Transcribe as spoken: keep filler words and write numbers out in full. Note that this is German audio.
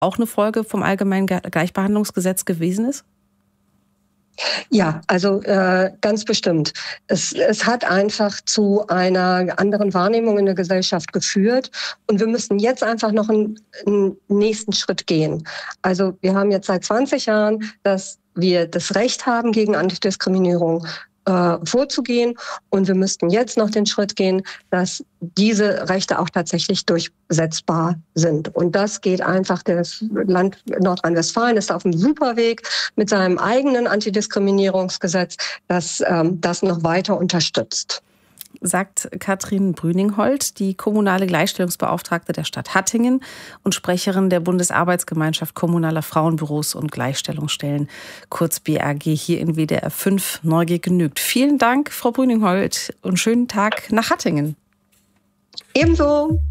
auch eine Folge vom Allgemeinen Gleichbehandlungsgesetz gewesen ist? Ja, also äh, ganz bestimmt. Es, es hat einfach zu einer anderen Wahrnehmung in der Gesellschaft geführt. Und wir müssen jetzt einfach noch einen, einen nächsten Schritt gehen. Also wir haben jetzt seit zwanzig Jahren, dass wir das Recht haben, gegen Antidiskriminierung äh, vorzugehen. Und wir müssten jetzt noch den Schritt gehen, dass diese Rechte auch tatsächlich durchsetzbar sind. Und das geht einfach, das Land Nordrhein-Westfalen ist auf einem super Weg mit seinem eigenen Antidiskriminierungsgesetz, das ähm, das noch weiter unterstützt. Sagt Katrin Brüningholt, die kommunale Gleichstellungsbeauftragte der Stadt Hattingen und Sprecherin der Bundesarbeitsgemeinschaft kommunaler Frauenbüros und Gleichstellungsstellen, kurz B A G, hier in W D R fünf Neugier genügt. Vielen Dank, Frau Brüningholt, und schönen Tag nach Hattingen. Ebenso.